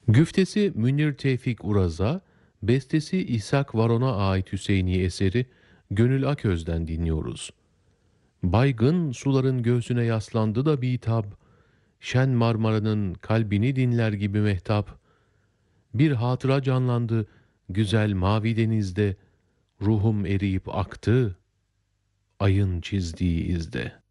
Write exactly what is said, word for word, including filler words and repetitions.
Güftesi Münir Tevfik Uraz'a, bestesi İshak Varon'a ait Hüseyini eseri Gönül Aköz'den dinliyoruz. Baygın suların göğsüne yaslandı da bitap, Şen Marmara'nın kalbini dinler gibi mehtap, bir hatıra canlandı güzel mavi denizde, ruhum eriyip aktı, ayın çizdiği izde.